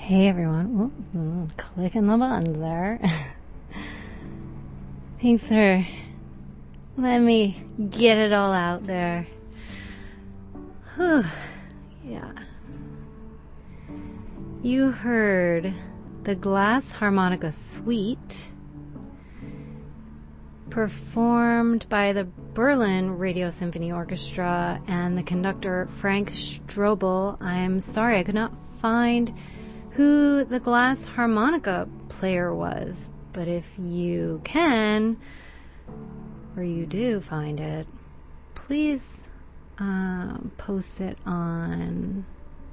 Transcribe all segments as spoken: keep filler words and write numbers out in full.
Hey everyone. Ooh, ooh, clicking the buttons there. Thanks for letting me get it all out there. Whew. Yeah. You heard the Glass Harmonica Suite performed by the Berlin Radio Symphony Orchestra and the conductor Frank Strobel. I'm sorry I could not find who the glass harmonica player was, but if you can, or you do find it, please uh, post it on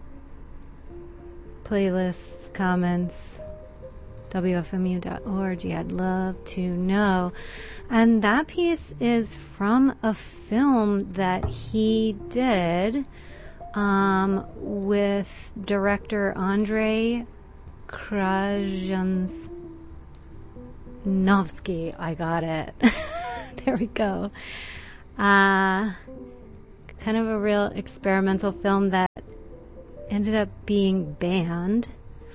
playlists, comments, W F M U dot org. I'd love to know. And that piece is from a film that he did Um, with director Andrei Krasnovsky. I got it. There we go. Uh, kind of a real experimental film that ended up being banned.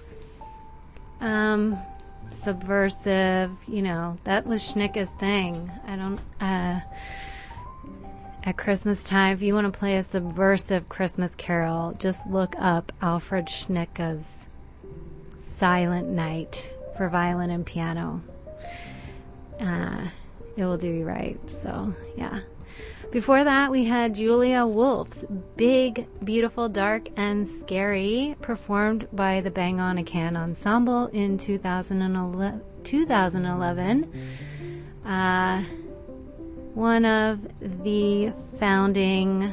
Um, subversive, you know, that was Schnicke's thing. I don't, uh, At Christmas time, if you want to play a subversive Christmas carol, just look up Alfred Schnicke's Silent Night for violin and piano. Uh, it will do you right. So, yeah. Before that, we had Julia Wolf's Big, Beautiful, Dark, and Scary, performed by the Bang on a Can Ensemble in two thousand eleven. Uh... One of the founding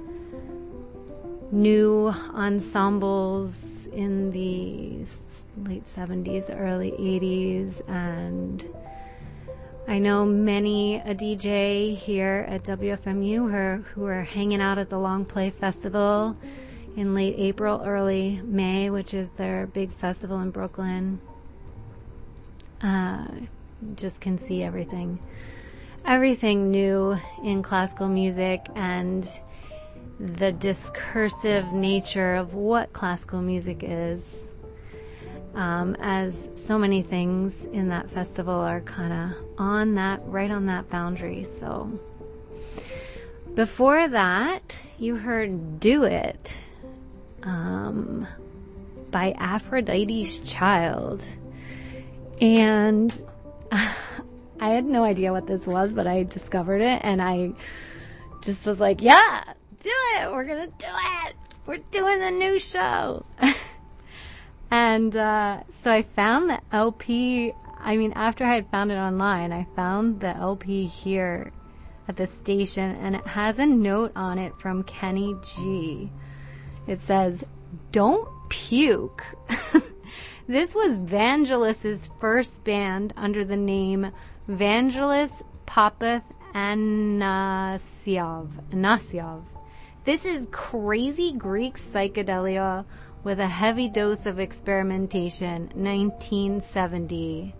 new ensembles in the late seventies, early eighties, and I know many a D J here at W F M U who are, who are hanging out at the Long Play Festival in late April, early May, which is their big festival in Brooklyn. Uh, just can see everything. Everything new in classical music and the discursive nature of what classical music is, um, as so many things in that festival are kind of on that, right on that boundary. So before that, you heard Do It um, by Aphrodite's Child. And I had no idea what this was, but I discovered it, and I just was like, yeah, do it. We're going to do it. We're doing a new show. and uh, so I found the L P. I mean, after I had found it online, I found the L P here at the station, and it has a note on it from Kenny G. It says, "Don't puke." This was Vangelis's first band under the name Vangelis Popeth Anasiov. Anasiov. This is crazy Greek psychedelia with a heavy dose of experimentation. nineteen seventy.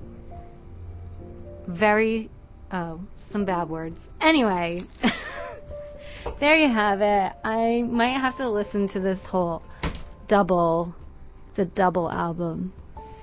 Very, oh, some bad words. Anyway, there you have it. I might have to listen to this whole double. It's a double album.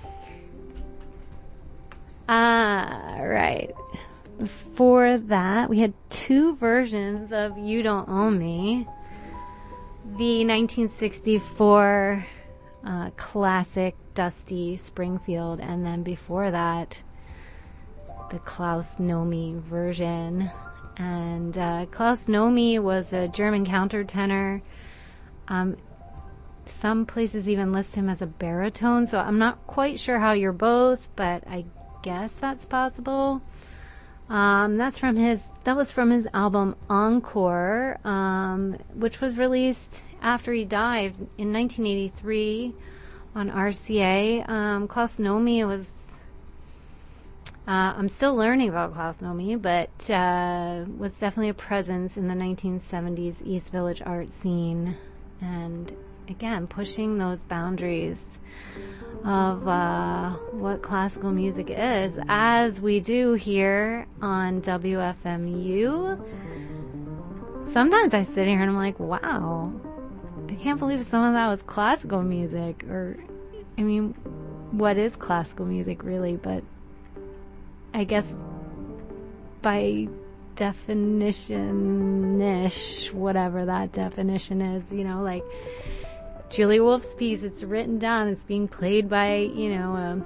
Ah, right. Before that, we had two versions of You Don't Own Me. The nineteen sixty-four uh, classic Dusty Springfield, and then before that, the Klaus Nomi version. And uh, Klaus Nomi was a German countertenor. Um, some places even list him as a baritone, so I'm not quite sure how you're both, but I guess that's possible. Um, that's from his, that was from his album Encore, um, which was released after he died in nineteen eighty-three on R C A. Um, Klaus Nomi was, uh, I'm still learning about Klaus Nomi, but, uh, was definitely a presence in the nineteen seventies East Village art scene. And again, pushing those boundaries of uh, what classical music is, as we do here on W F M U. Sometimes I sit here and I'm like, wow, I can't believe some of that was classical music, or I mean, what is classical music really? But I guess by definition-ish, whatever that definition is, you know, like Julia Wolf's piece, it's written down, it's being played by, you know, a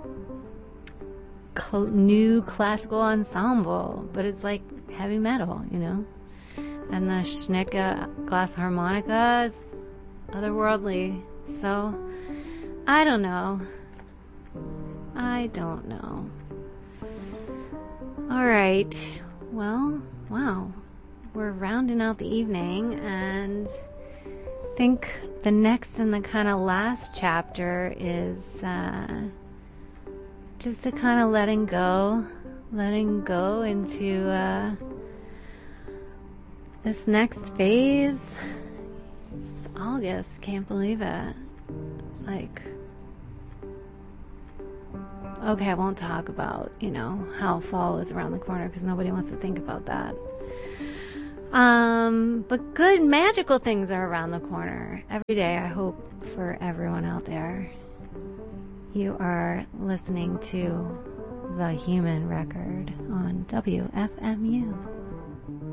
cl- new classical ensemble, but it's like heavy metal, you know. And the Schnicke glass harmonica is otherworldly. So, I don't know. I don't know. Alright. Well, wow. We're rounding out the evening, and I think the next and the kind of last chapter is uh, just the kind of letting go. Letting go into uh, this next phase. It's August. Can't believe it. It's like... Okay, I won't talk about, you know, how fall is around the corner because nobody wants to think about that. Um, but good magical things are around the corner. Every day, I hope for everyone out there. You are listening to The Human Record on W F M U.